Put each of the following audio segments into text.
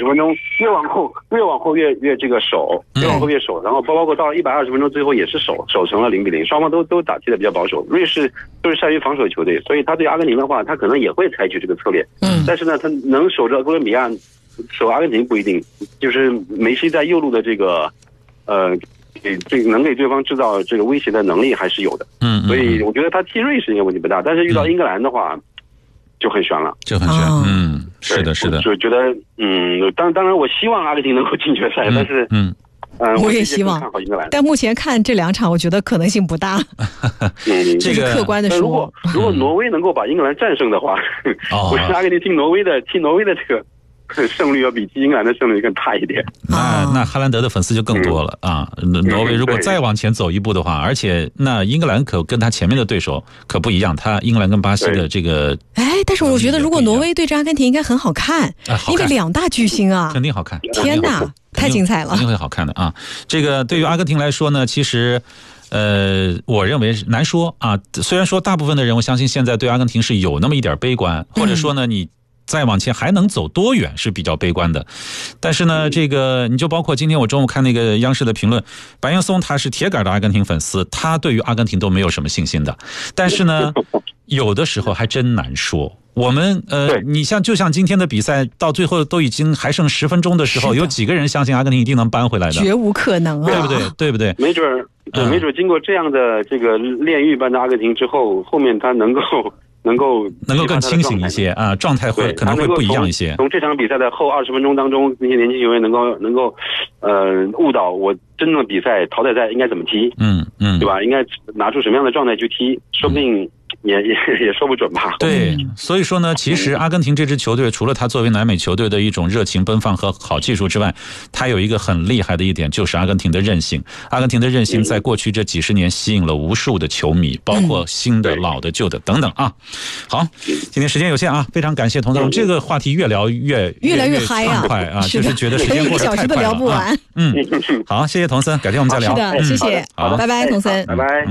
90分钟，越往后越这个守，越往后越守，然后包括到了120分钟，最后也是守成了0-0，双方都打踢的比较保守。瑞士就是善于防守球队，所以他对阿根廷的话，他可能也会采取这个策略。但是呢，他能守着哥伦比亚，守阿根廷不一定。就是梅西在右路的这个能给对方制造这个威胁的能力还是有的。所以我觉得他踢瑞士应该问题不大，但是遇到英格兰的话就很悬了， 是的，是的。 就觉得当然我希望阿根廷能够进决赛，但是我也希望，但目前看这2场，我觉得可能性不大。这是客观的说。 如果挪威能够把英格兰战胜的话，我是阿根廷踢挪威的这个胜率要比踢英格兰的胜率更大一点。 那哈兰德的粉丝就更多了啊！挪威如果再往前走一步的话，而且那英格兰可跟他前面的对手可不一样，他英格兰跟巴西的这个， 但是我觉得如果挪威对着阿根廷应该很好看，因为2大巨星啊， 肯定好看。 天哪，太精彩了， 肯定会好看的啊！这个对于阿根廷来说呢，其实。我认为难说啊。虽然说大部分的人，我相信现在对阿根廷是有那么一点悲观，或者说呢，你再往前还能走多远是比较悲观的。但是呢，这个你就包括今天我中午看那个央视的评论，白岩松他是铁杆的阿根廷粉丝，他对于阿根廷都没有什么信心的。但是呢，有的时候还真难说。我们你就像今天的比赛到最后都已经还剩10分钟的时候，有几个人相信阿根廷一定能扳回来的？ 绝无可能啊， 对不对？ 没准经过这样的这个炼狱般的阿根廷之后，后面他能够更清醒一些啊，状态可能会不一样一些。 从这场比赛的后20分钟当中，那些年轻球员能够误导我真正的比赛淘汰赛应该怎么踢，对吧？应该拿出什么样的状态去踢，说不定。也说不准吧。 对，所以说呢，其实阿根廷这支球队除了他作为南美球队的一种热情奔放和好技术之外，他有一个很厉害的一点，就是阿根廷的韧性。阿根廷的韧性在过去这几十年吸引了无数的球迷，包括新的、老的、旧的等等啊。好，今天时间有限啊，非常感谢童总，这个话题越聊越来越嗨啊， 快啊，就是觉得时间过得太快了。1个小时都聊不完。好，谢谢童森，改天我们再聊。 是的，谢谢，好，拜拜，童森， 拜拜，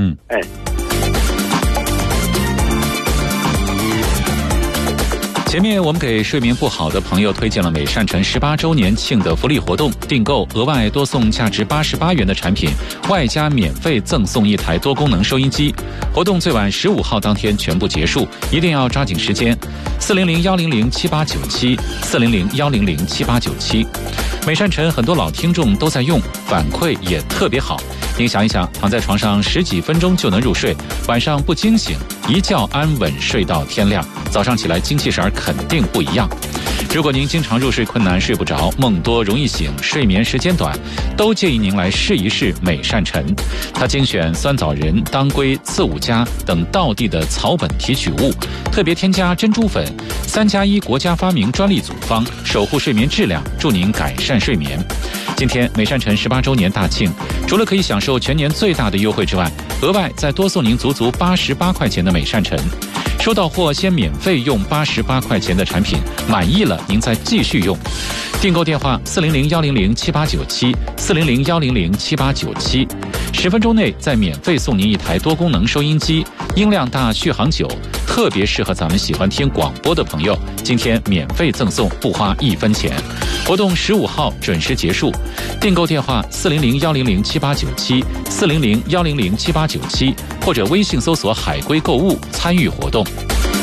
前面我们给睡眠不好的朋友推荐了美善城18周年庆的福利活动，订购额外多送价值88元的产品，外加免费赠送1台多功能收音机。活动最晚15号当天全部结束，一定要抓紧时间。400-100-7897 400-100-7897。美善城很多老听众都在用，反馈也特别好。您想一想，躺在床上10几分钟就能入睡，晚上不惊醒，一觉安稳睡到天亮，早上起来精气神肯定不一样。如果您经常入睡困难，睡不着，梦多容易醒，睡眠时间短，都建议您来试一试美善臣。它精选酸枣仁、当归、刺五加等道地的草本提取物，特别添加珍珠粉，3+1国家发明专利组方，守护睡眠质量，助您改善睡眠。今天美善城18周年大庆，除了可以享受全年最大的优惠之外，额外再多送您足足88块钱的美善城。收到货先免费用88块钱的产品，满意了您再继续用。订购电话400-100-7897 400-100-7897。10分钟内再免费送您1台多功能收音机，音量大，续航久，特别适合咱们喜欢听广播的朋友。今天免费赠送，不花1分钱。活动15号准时结束。订购电话400-100-7897 400-100-7897，或者微信搜索海龟购物参与活动。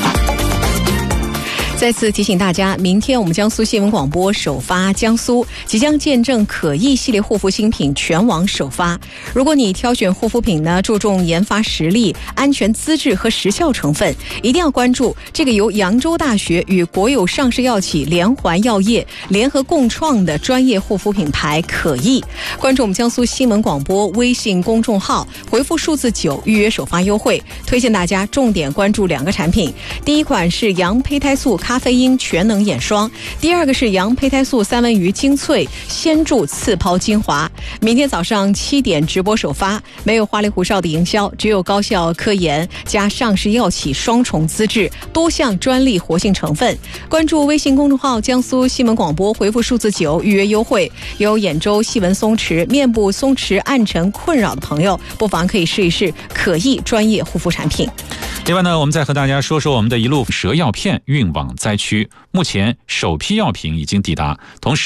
再次提醒大家，明天我们江苏新闻广播首发江苏，即将见证可意系列护肤新品全网首发。如果你挑选护肤品呢，注重研发实力、安全资质和时效成分，一定要关注这个由扬州大学与国有上市药企连环药业联合共创的专业护肤品牌可意。关注我们江苏新闻广播微信公众号，回复数字9预约首发优惠。推荐大家重点关注2个产品，第一款是羊胚胎素咖啡因全能眼霜，第2个是羊胚胎素三文鱼精粹鲜注次抛精华。明天早上7点直播首发，没有花里胡哨的营销，只有高效科研加上市药企双重资质，多项专利活性成分。关注微信公众号江苏新闻广播，回复数字9预约优惠。有眼周细纹松弛、面部松弛暗沉困扰的朋友，不妨可以试一试可意专业护肤产品。 另外呢，我们再和大家说说我们的一路蛇药片运往灾区，目前首批药品已经抵达，同时